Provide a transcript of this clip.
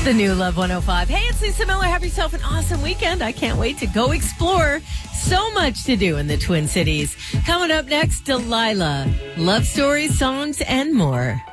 the new Love 105. Hey, it's Lisa Miller. Have yourself an awesome weekend. I can't wait to go explore. So much to do in the Twin Cities. Coming up next, Delilah. Love stories, songs, and more.